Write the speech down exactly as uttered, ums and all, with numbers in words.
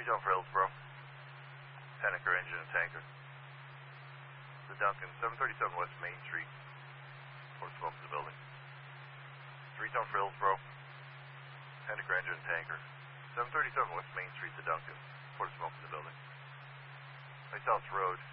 Three tone for Hillsboro. Henniker engine and tanker. The Duncan, seven thirty-seven West Main Street. Pour smoke to the building. Three tone for Hillsboro. Henniker engine and tanker. seven thirty-seven West Main Street, the Duncan. Pour smoke to the building. Lighthouse Road.